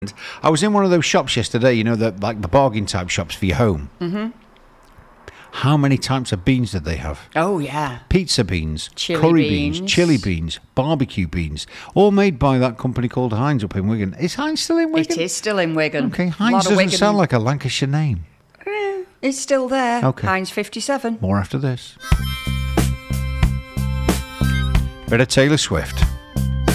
I was in one of those shops yesterday, the bargain type shops for your home. Mm-hmm. How many types of beans did they have? Oh, yeah. Pizza beans, Chili curry beans. chili beans, barbecue beans, all made by that company called Heinz up in Wigan. Is Heinz still in Wigan? It is still in Wigan. Okay, Heinz doesn't sound like a Lancashire name. It's still there. Okay. Heinz 57. More after this. Bit of Taylor Swift.